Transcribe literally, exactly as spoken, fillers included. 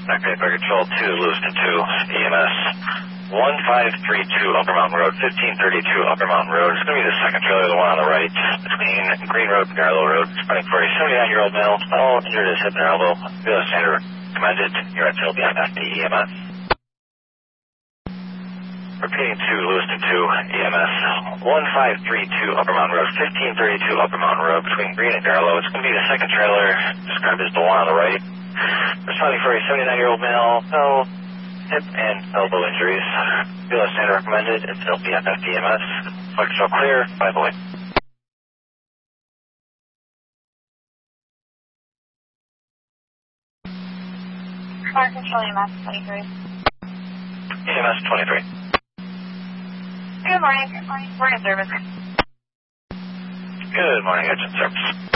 Okay, Bear Control two, Lewiston two, E M S one five three two Upper Mountain Road, fifteen thirty-two Upper Mountain Road. It's going to be the second trailer, the one on the right, between Green Road and Garlow Road. It's running for a seventy-nine-year-old male, all injured his hip and elbow. Velo Standard recommended. You're at Phil B F F D E M S. Repeating to Lewiston two, E M S one five three two Upper Mountain Road, fifteen thirty-two Upper Mountain Road, between Green and Garlow. It's going to be the second trailer, described as the one on the right. Responding for a seventy-nine-year-old male, no hip and elbow injuries. Velo Standard recommended. It's L P F F D M S. Flight control clear. By the way. Flight control E M S twenty-three. E M S twenty-three. Good morning. Good morning. Morning service. Good morning, engine service.